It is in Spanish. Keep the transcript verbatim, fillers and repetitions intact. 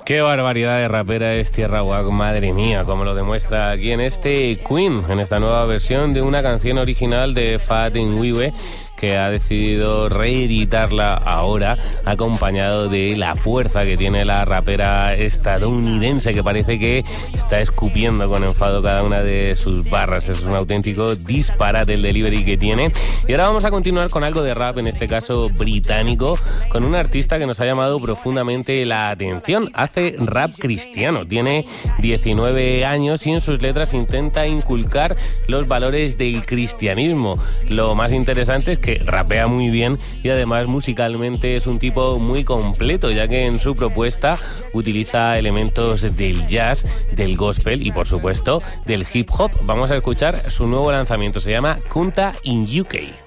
Qué barbaridad de rapera es Tierra Whack, madre mía, como lo demuestra aquí en este Queen, en esta nueva versión de una canción original de Fat Nwiwe, que ha decidido reeditarla ahora, acompañado de la fuerza que tiene la rapera estadounidense, que parece que está escupiendo con enfado cada una de sus barras. Es un auténtico disparate el delivery que tiene. Y ahora vamos a continuar con algo de rap, en este caso británico, con un artista que nos ha llamado profundamente la atención. Hace rap cristiano, tiene diecinueve años y en sus letras intenta inculcar los valores del cristianismo. Lo más interesante es que rapea muy bien y además musicalmente es un tipo muy completo, ya que en su propuesta utiliza elementos del jazz, del gospel y por supuesto del hip hop. Vamos a escuchar su nuevo lanzamiento, se llama Kunta in U K.